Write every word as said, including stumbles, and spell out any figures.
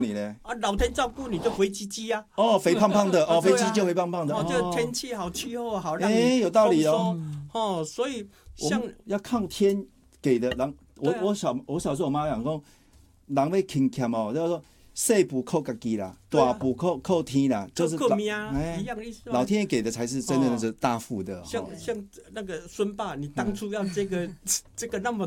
你呢？ 啊，老天照顾你就肥鸡鸡啊。 哦，肥胖胖的，哦，肥鸡就肥胖胖的。 哦，就天气好，气候好，让哎， 你有道理哦。 丰收哦，所以像要抗天给的，人我我小我小时候我妈讲讲，人要勤俭哦，就是说细补靠自己啦，大补靠靠天啦，就是靠命啊， 哎一样的意思。 老天爷给的才是真正的是大富的。 像像那个孙爸，你当初要这个这个那么